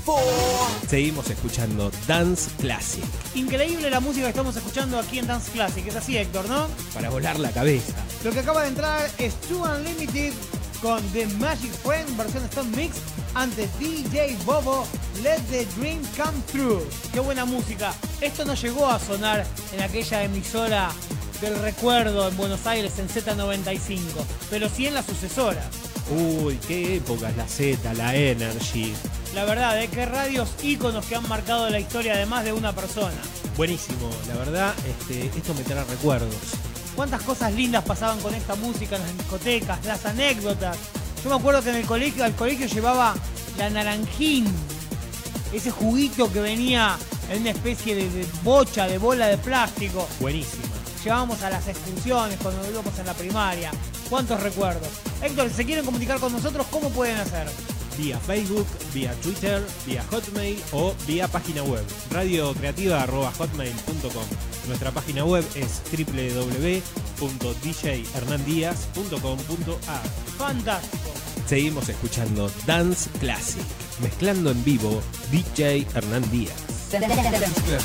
Seguimos escuchando Dance Classic. Increíble la música que estamos escuchando aquí en Dance Classic. Es así, Héctor, ¿no? Para volar la cabeza. Lo que acaba de entrar es Too Unlimited con The Magic Friend, versión Stone Mix. Antes DJ Bobo, Let the Dream Come True. Qué buena música. Esto no llegó a sonar en aquella emisora del recuerdo en Buenos Aires en Z95, pero sí en la sucesora. Uy, qué épocas, la Z, la Energy. La verdad, qué radios íconos que han marcado la historia de más de una persona. Buenísimo, la verdad, esto me trae recuerdos. Cuántas cosas lindas pasaban con esta música en las discotecas, las anécdotas. Yo me acuerdo que en el colegio, al colegio llevaba la naranjín, ese juguito que venía en una especie de bocha, de bola de plástico. Buenísima. Llevábamos a las excursiones cuando íbamos en la primaria. Cuántos recuerdos. Héctor, si se quieren comunicar con nosotros, ¿cómo pueden hacer? Vía Facebook, vía Twitter, vía Hotmail o vía página web radiocreativa@hotmail.com. Nuestra página web es www.djhernandiaz.com.ar. Fantástico. Seguimos escuchando Dance Classic, mezclando en vivo DJ Hernán Díaz. Dance Classic.